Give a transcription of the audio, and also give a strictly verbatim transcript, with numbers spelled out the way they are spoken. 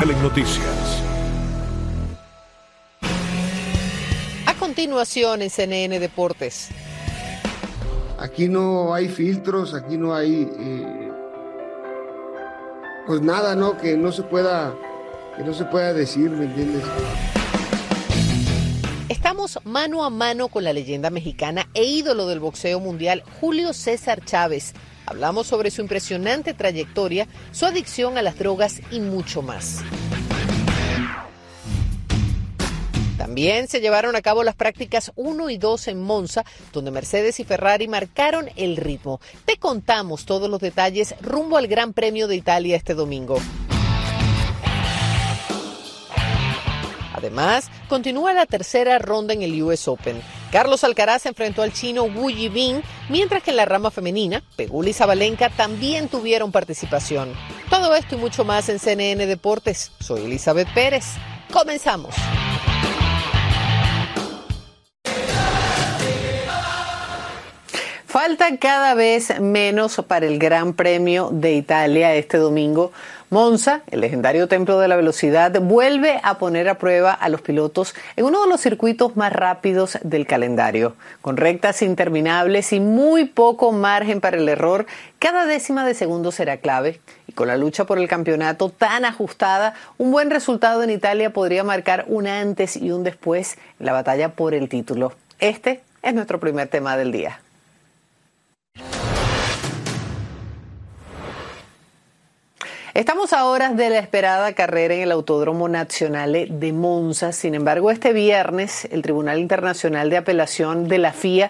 en Noticias. A continuación en C N N Deportes. Aquí no hay filtros, aquí no hay, eh, pues nada, ¿no? Que no se pueda, que no se pueda decir, ¿me entiendes? Estamos mano a mano con la leyenda mexicana e ídolo del boxeo mundial, Julio César Chávez. Hablamos sobre su impresionante trayectoria, su adicción a las drogas y mucho más. También se llevaron a cabo las prácticas uno y dos en Monza, donde Mercedes y Ferrari marcaron el ritmo. Te contamos todos los detalles rumbo al Gran Premio de Italia este domingo. Además, continúa la tercera ronda en el U S Open. Carlos Alcaraz enfrentó al chino Wu Yibing, mientras que en la rama femenina, Pegula y Sabalenka también tuvieron participación. Todo esto y mucho más en C N N Deportes. Soy Elizabeth Pérez. Comenzamos. Falta cada vez menos para el Gran Premio de Italia este domingo. Monza, el legendario templo de la velocidad, vuelve a poner a prueba a los pilotos en uno de los circuitos más rápidos del calendario. Con rectas interminables y muy poco margen para el error, cada décima de segundo será clave. Y con la lucha por el campeonato tan ajustada, un buen resultado en Italia podría marcar un antes y un después en la batalla por el título. Este es nuestro primer tema del día. Estamos a horas de la esperada carrera en el Autódromo Nazionale de Monza. Sin embargo, este viernes, el Tribunal Internacional de Apelación de la F I A